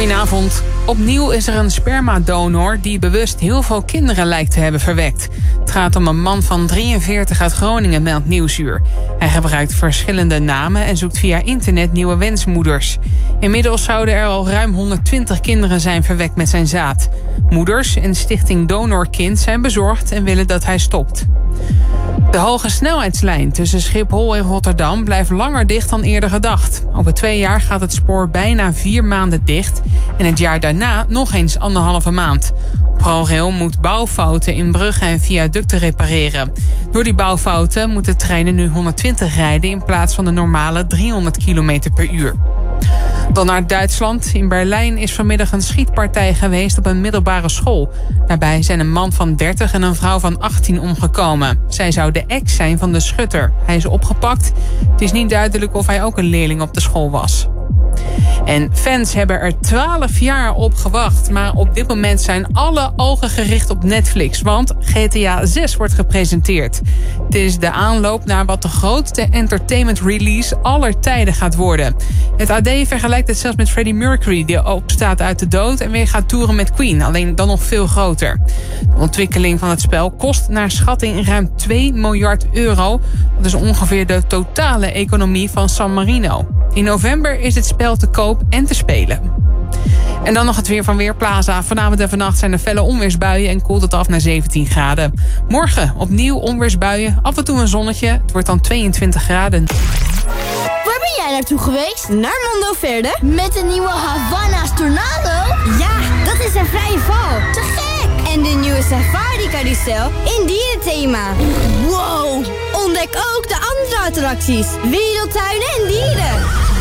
Goedenavond. Opnieuw is er een spermadonor die bewust heel veel kinderen lijkt te hebben verwekt. Het gaat om een man van 43 uit Groningen, meldt Nieuwsuur. Hij gebruikt verschillende namen en zoekt via internet nieuwe wensmoeders. Inmiddels zouden er al ruim 120 kinderen zijn verwekt met zijn zaad. Moeders en stichting Donorkind zijn bezorgd en willen dat hij stopt. De hoge snelheidslijn tussen Schiphol en Rotterdam blijft langer dicht dan eerder gedacht. Over 2 jaar gaat het spoor bijna 4 maanden dicht en het jaar daarna nog eens 1,5 maand. ProRail moet bouwfouten in bruggen en viaducten repareren. Door die bouwfouten moeten treinen nu 120 rijden in plaats van de normale 300 km per uur. Dan naar Duitsland. In Berlijn is vanmiddag een schietpartij geweest op een middelbare school. Daarbij zijn een man van 30 en een vrouw van 18 omgekomen. Zij zou de ex zijn van de schutter. Hij is opgepakt. Het is niet duidelijk of hij ook een leerling op de school was. En fans hebben er 12 jaar op gewacht. Maar op dit moment zijn alle ogen gericht op Netflix. Want GTA 6 wordt gepresenteerd. Het is de aanloop naar wat de grootste entertainment release aller tijden gaat worden. Het AD vergelijkt het zelfs met Freddie Mercury, die opstaat uit de dood en weer gaat toeren met Queen. Alleen dan nog veel groter. De ontwikkeling van het spel kost naar schatting ruim 2 miljard euro. Dat is ongeveer de totale economie van San Marino. In november is het spel te koop en te spelen. En dan nog het weer van Weerplaza. Vanavond en vannacht zijn er felle onweersbuien en koelt het af naar 17 graden. Morgen opnieuw onweersbuien, af en toe een zonnetje. Het wordt dan 22 graden. Waar ben jij naartoe geweest? Naar Mondo Verde. Met de nieuwe Havana's Tornado? Ja, dat is een vrije val. Te gek! En de nieuwe Safari Carousel in dierenthema. Wow! Ontdek ook de andere attracties. Wereldtuinen en dieren.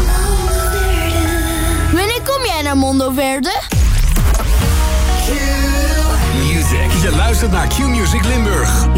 Wanneer kom jij naar Mondo Verde? Q-Music. Je luistert naar Q-Music Limburg.